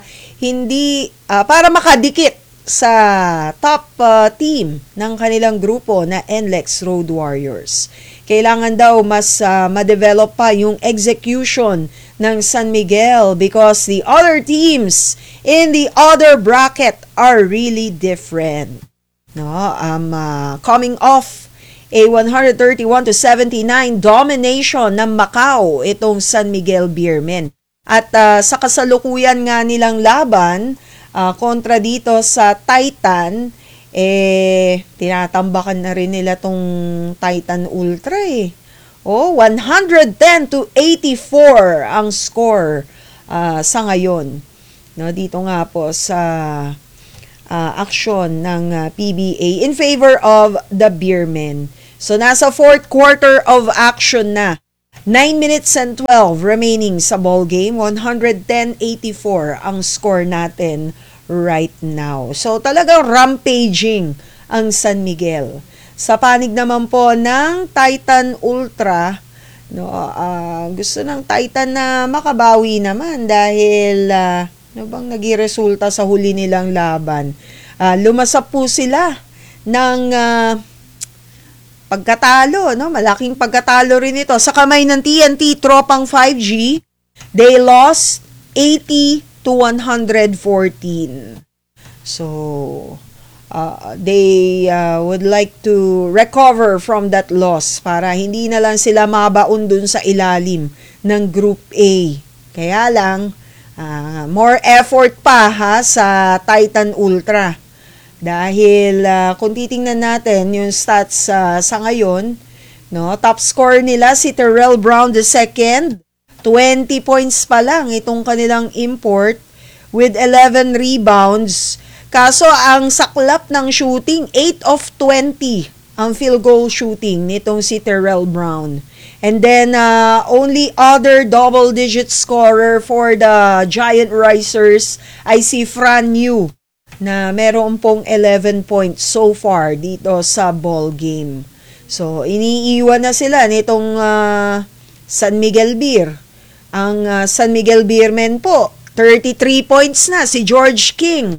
para makadikit sa top team ng kanilang grupo na NLEX Road Warriors. Kailangan daw mas ma-develop pa yung execution ng San Miguel because the other teams in the other bracket are really different. No, coming off a 131-79 domination ng Macau itong San Miguel Beermen. At sa kasalukuyan nga nilang laban kontra dito sa Titan, tinatambakan na rin nila tong Titan Ultra eh. 110-84 ang score sa ngayon. no, dito nga po sa aksyon ng PBA in favor of the Beermen. So nasa fourth quarter of action na. 9 minutes and 12 remaining sa ball game. 110-84 ang score natin right now. So talagang rampaging ang San Miguel. Sa panig naman po ng Titan Ultra, no, gusto ng Titan na makabawi naman dahil ano bang naging resulta sa huli nilang laban. Lumasap po sila ng pagkatalo, no? Malaking pagkatalo rin ito. Sa kamay ng TNT Tropang 5G, they lost 80-114. So, they would like to recover from that loss para hindi na lang sila mabaon dun sa ilalim ng Group A. Kaya lang, more effort pa sa Titan Ultra. Dahil kung titingnan natin yung stats sa ngayon, no, top score nila si Terrell Brown II, 20 points pa lang itong kanilang import with 11 rebounds. Kaso ang saklap ng shooting, 8 of 20 ang field goal shooting nitong si Terrell Brown. And then only other double-digit scorer for the Giant Risers ay si Fran Yu, na meron pong 11 points so far dito sa ball game. So, iniiwan na sila nitong San Miguel Beer. Ang San Miguel Beermen po, 33 points na si George King.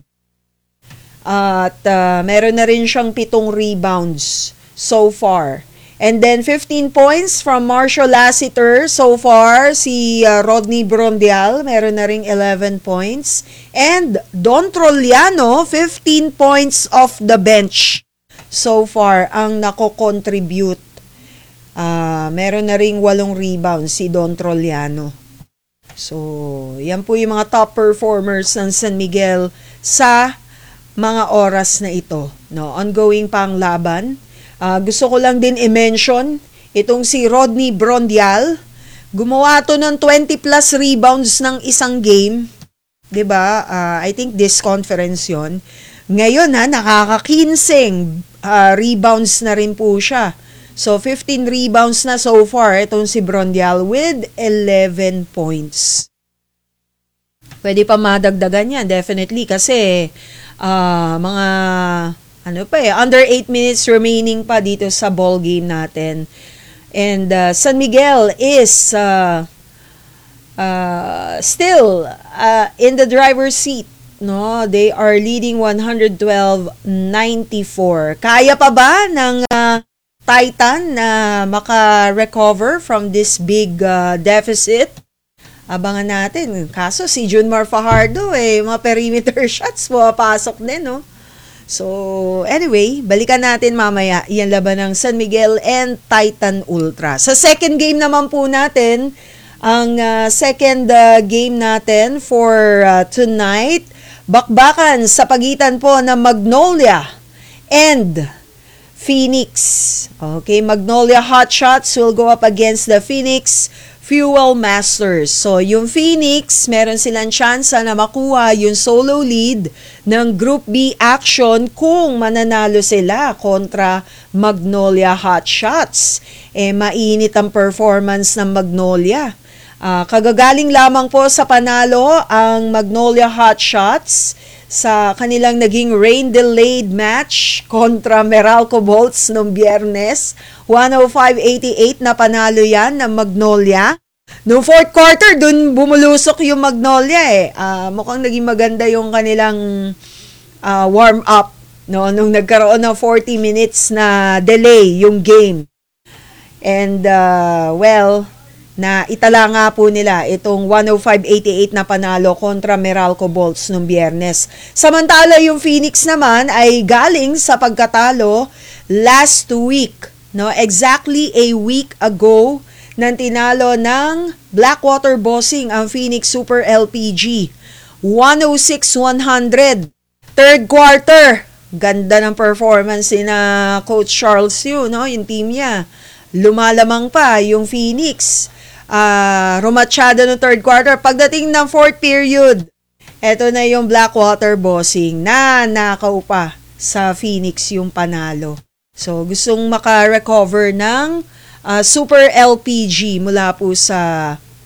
At meron na rin siyang 7 rebounds so far. And then 15 points from Marshall Lassiter so far. Si Rodney Brondial, meron na ring 11 points. And Don Troliano, 15 points off the bench so far ang nako-contribute. Meron na ring 8 rebounds si Don Troliano. So, yan po yung mga top performers ng San Miguel sa mga oras na ito. No? Ongoing pang laban. Gusto ko lang din i-mention itong si Rodney Brondial. Gumawa to ng 20 plus rebounds ng isang game. 'Di ba? I think this conference 'yon. Ngayon nakaka-15 rebounds na rin po siya. So 15 rebounds na so far itong si Brondial with 11 points. Pwede pa madagdagan yan definitely kasi mga under 8 minutes remaining pa dito sa ball game natin. And San Miguel is still in the driver's seat. No, they are leading 112-94. Kaya pa ba ng Titan na maka-recover from this big deficit? Abangan natin. Kaso si Junmar Fajardo mga perimeter shots pasok din, no? So, anyway, balikan natin mamaya yan laban ng San Miguel and Titan Ultra. Sa second game naman po natin, ang second game natin for tonight, bakbakan sa pagitan po ng Magnolia and Phoenix. Okay, Magnolia Hotshots will go up against the Phoenix Fuel Masters. So, yung Phoenix, meron silang chance na makuha yung solo lead ng Group B action kung mananalo sila kontra Magnolia Hotshots. Mainit ang performance ng Magnolia. Kagagaling lamang po sa panalo ang Magnolia Hotshots sa kanilang naging rain-delayed match kontra Meralco Bolts noong Biyernes. 105-88 na panalo yan ng Magnolia. Noong fourth quarter, dun bumulusok yung Magnolia mukhang naging maganda yung kanilang warm-up, no? Nung nagkaroon ng 40 minutes na delay yung game. And, na itala nga po nila itong 105-88 na panalo kontra Meralco Bolts noong Biyernes. Samantala yung Phoenix naman ay galing sa pagkatalo last week. No, exactly a week ago nang tinalo ng Blackwater Bossing ang Phoenix Super LPG. 106-100. Third quarter, ganda ng performance ni na Coach Charles Yu, no, yung team niya. Lumalamang pa yung Phoenix. Rumatsyado ng third quarter. Pagdating ng fourth period, Eto na yung Blackwater Bossing na nakaw pa sa Phoenix yung panalo. So, gustong maka-recover ng Super LPG mula po sa